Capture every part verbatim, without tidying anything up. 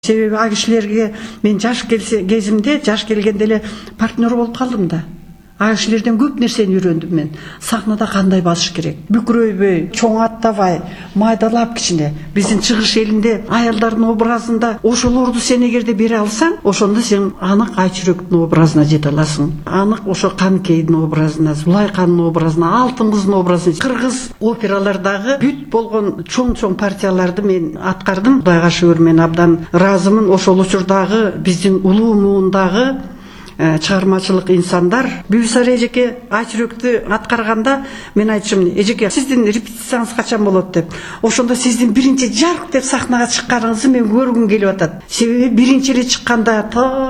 Себеби а кишилерге мен жаш кезимде, жаш келгенде эле партнер болуп калдым да. А кишилерден көп нерсени үйрөндүм мен. Сахнада кандай басыш керек, бүкүрөйбөй, чоң аттабай, майдалап кичине. Биздин чыгыш элинде аялдардын образында ошолорду сен эгерде бере алсаң, ошондо сен анык Айчүрөктүн образына жете аласың. Анык ошо Каныкейдин образына, Зулайканын образына, Алтын кыздын образына. Кыргыз опералардагы бүт болгон чоң-чоң партияларды мен аткардым. Кудайга шүгүр, мен абдан ыраазымын. Ошол учурдагы биздин улуу муундагы чыгармачылык инсандар Бүбүсара эжеке Айчүрөктү аткарганда мен айтчумун: эжеке, сиздин репетицияңыз качан болот деп. Ошондо сиздин биринчи жарк деп сахнага чыкканыңызды мен көргүм келип атат. Себеби биринчи эле чыкканда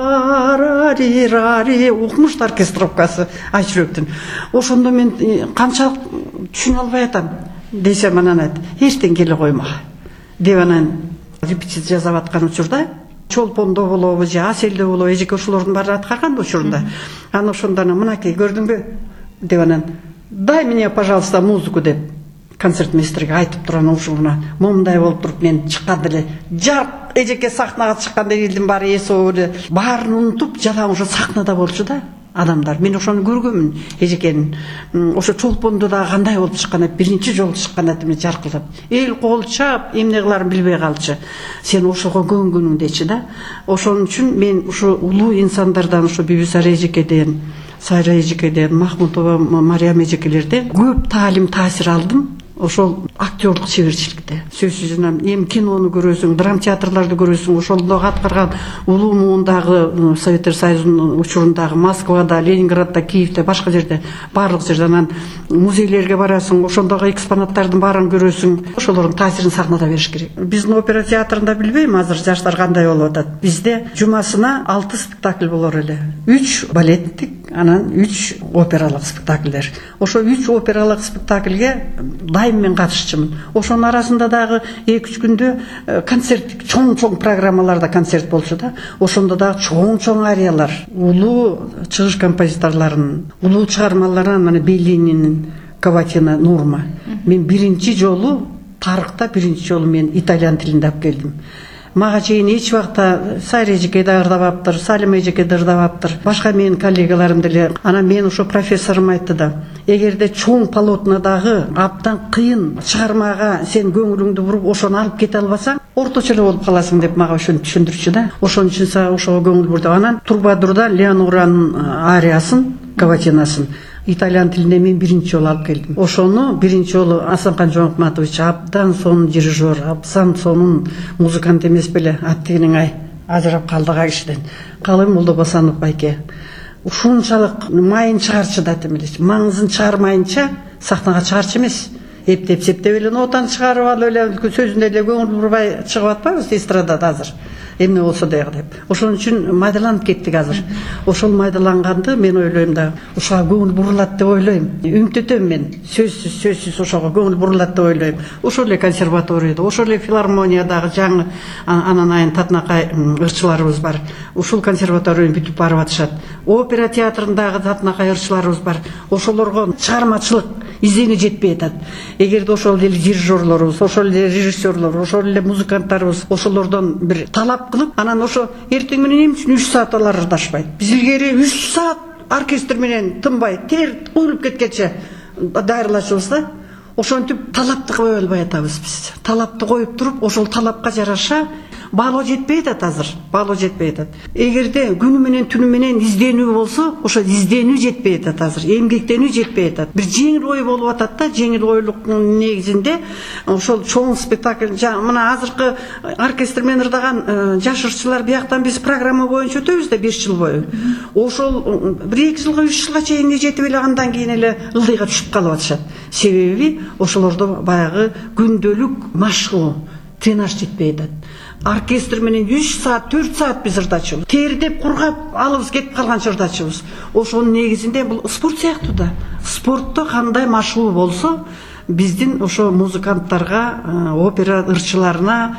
тарари укмуш оркестровкасы Айчүрөктүн. Ошондо мен канчалык түшүнө албай атам десем, анан айт: эчтен келе койма деп, анан репетиция жасап аткан учурда Чолпондо болобу же Аселде болобу, эжеке ошолордун баарын аткарган учурунда. Аны ошондо мынакей көрдүңбү деп, анан дай мне, пожалуйста, музыку деп концертмейстерге айтып турган ушуна момундай болуп туруп мен чыкканда эле жарк эжеке сахнага чыкканда элдин баары эси эле баарын унутуп жалаң ошо сахнада болчу да адамдар. Мен ошону көргөмүн эжекенин. Ошо Чолпондо да кандай болуп чыккан эт, биринчи жолу чыккан эт, мен жаркылдап. Эл кол чап, эмне кыларын билбей калчу. Сен ошого көнгөнүңдечи да. Ошон үчүн мен ушу улуу инсандардан, ушу Бүбүсара эжекеден, Сайра эжекеден, Махмутова Мариям эжекелерден көп таалим, таасир алдым. Ошол актерлук чеберчиликте. Сөзсүз жана эми кинону көрөсүң, драм театрларды көрөсүң, ошолдо аткарган улуу муундагы Советтер Союзунун учурундагы Москвада, Ленинградда, Киевде, башка жерде, барлык жерде, анан музейлерге барасың, ошондогу экспонаттардын баарын көрөсүң. Ошолордун таасирин сахнада бериш керек. Биздин опера театрында билбейм азыр жаштар кандай болуп атат. Бизде жумасына алты спектакль болор эле. үч балеттик, анан үч опералык спектакльдер. Ошо үч опералык спектакльге мен катышчумун. Ошонун арасында дагы эки-үч күндө концерт, чоң-чоң программаларда концерт болчу да. Ошондо дагы чоң-чоң ариялар, улуу чыгыш композиторлорунун, улуу чыгармаларынан, мына Беллининин Каватина, Нурма. Мен биринчи жолу, тарыхта биринчи жолу мен итальян тилинде алып келдим. Мага чейин эч убакта Сайра эжеке да ырдабаптыр, Салима эжеке да ырдабаптыр, башка менин коллегаларым деле. Анан мен ошо профессорум айтты да: эгерде чоң полотнодагы абдан кыйын чыгармага сен көңүлүңдү буруп ошону алып кете албасаң, орточо эле болуп каласың деп мага ошону түшүндүрчү да. Ошон үчүн сага ошого көңүл бурдум. Анан Турбадурда Леонуранын ариясын, Каватинасын итальян тилинде мен биринчи жолу алып келдим. Ошону биринчи жолу Асанкан Жоңкматович абдан сонун дирижер, абдан сонун музыкант эмес беле, аттигиниң ай ажырап калдык а кишиден. Калай Молдобосанов байке ушунчалык майын чыгарчы да демелечи, маңызын чыгармайынча сахнага чыгарчы эмес. Эптеп септеп эле нотаны чыгарып алып эле сөзүнө эле көңүл бурбай чыгып атпайбыз эстрадада азыр. Эмне болсо дагы деп. Ошон үчүн майдаланып кеттик азыр. Ошол майдаланганды мен ойлойм да, ошого көңүл бурулат деп ойлойм. Үмүттөтөм мен. Сөзсүз, сөзсүз ошого көңүл бурулат деп ойлойм. Ошол эле консерваторияда, ошол эле филармониядагы жаңы анан айын татынакай ырчыларыбыз бар. Ушул консерваторияны бүтүп барып атышат. Опера театрындагы татынакай ырчыларыбыз бар. Ошолорго чыгармачылык изденүү жетпей атат. Эгерде ошол эле дирижерлорубуз, ошол эле режиссерлор, ошол эле музыканттарыбыз ошолордон бир талап кылып, анан ошо эртең менен эмне үчүн үч саат алар ырдашпайт? Биз илгери үч саат оркестр менен тынбай, тер куюлуп кеткенче дайырлашыбыз да. Ошентип талапты кое албай атабыз биз. Талапты коюп туруп, ошол талапка жараша баалоо жетпей атат азыр. Баалоо жетпей атат. Эгерде күнү менен түнү менен изденүү болсо, ошо изденүү жетпей атат азыр. Эмгектенүү жетпей атат. Бир жеңил ой болуп атат да, жеңил ойлуктун негизинде ошол чоң спектакль, мына азыркы оркестр менен ырдаган жаш ырчылар бияктан биз программа боюнча өтөбүз да беш жыл бою. Ошол бир эки жылга, үч жылга чейин жетип эле андан кийин эле ылдыйга түшүп калып атышат. Себеби ошолордо баягы күндөлүк машыгуу, тренаж жетпей атат. Оркестр менен үч саат, төрт саат биз ырдачыбыз. Тердеп кургап алыбыз кетип калганча ырдачыбыз. Ошонун негизинде бул спорт сыяктуу да. Спортто кандай машыгуу болсо, биздин ошо музыканттарга, опера ырчыларына,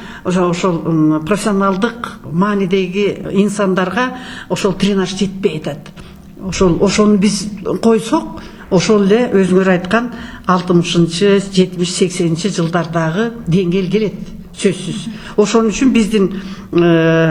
ошол профессионалдык маанидеги инсандарга ошол тренаж жетпей атат. Ошол ошону биз койсок, ошол эле өзүңөр айткан алтымышынчы, жетимиш, сексенинчи жылдардагы деңгээл келет. сөзсүз. Ошон үчүн биздин